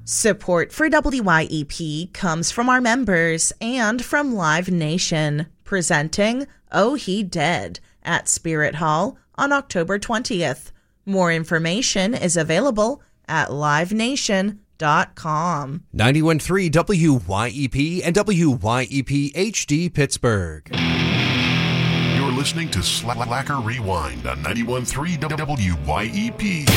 Support for WYEP comes from our members and from Live Nation, presenting Oh He Dead at Spirit Hall on October 20th. More information is available at livenation.com. 91.3 WYEP and WYEP HD Pittsburgh. You're listening to Slacker Rewind on 91.3 WYEP.